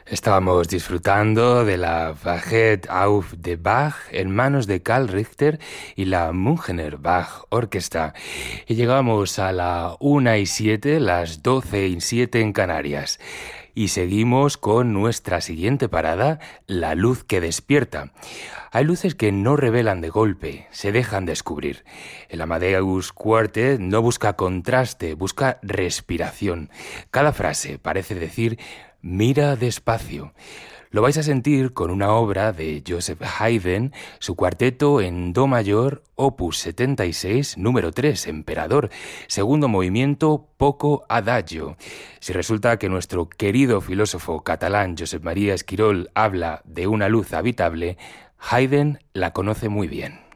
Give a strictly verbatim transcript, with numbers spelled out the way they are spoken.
Estábamos disfrutando de la Waget auf de Bach en manos de Karl Richter y la Münchener Bach Orchestra. Y llegamos a la una y siete, las doce y siete en Canarias. Y seguimos con nuestra siguiente parada, la luz que despierta. Hay luces que no revelan de golpe, se dejan descubrir. El Amadeus Quartet no busca contraste, busca respiración. Cada frase parece decir: mira despacio. Lo vais a sentir con una obra de Joseph Haydn, su cuarteto en do mayor, opus setenta y seis, número tres, Emperador, segundo movimiento, poco adagio. Si resulta que nuestro querido filósofo catalán Josep María Esquirol habla de una luz habitable, Haydn la conoce muy bien.